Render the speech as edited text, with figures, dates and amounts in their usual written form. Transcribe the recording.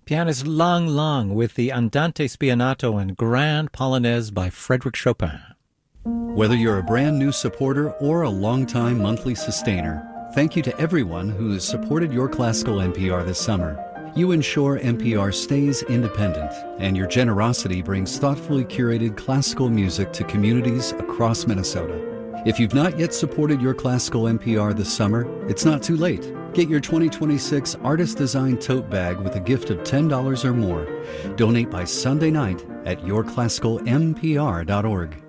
Pianist Lang Lang with the Andante Spianato and Grand Polonaise by Frédéric Chopin. Whether you're a brand new supporter or a longtime monthly sustainer, thank you to everyone who has supported your classical NPR this summer. You ensure NPR stays independent, and your generosity brings thoughtfully curated classical music to communities across Minnesota. If you've not yet supported your classical NPR this summer, it's not too late. Get your 2026 artist-designed tote bag with a gift of $10 or more. Donate by Sunday night at yourclassicalmpr.org.